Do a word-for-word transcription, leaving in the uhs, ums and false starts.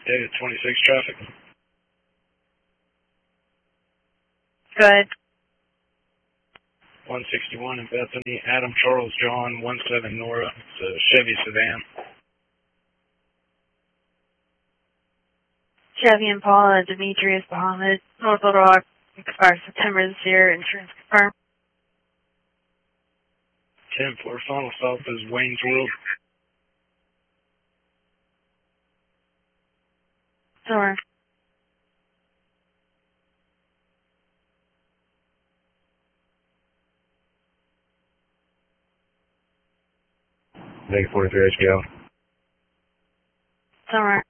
Data twenty-six traffic. Good. one sixty-one in Bethany, Adam Charles John, one seven Nora. It's a Chevy sedan. Chevy Impala, Demetrius Bahamas, North Little Rock, expires September this year, insurance confirmed. ten four, final stop is Wayne's World. Sure. Negative forty-three H P L. Sure.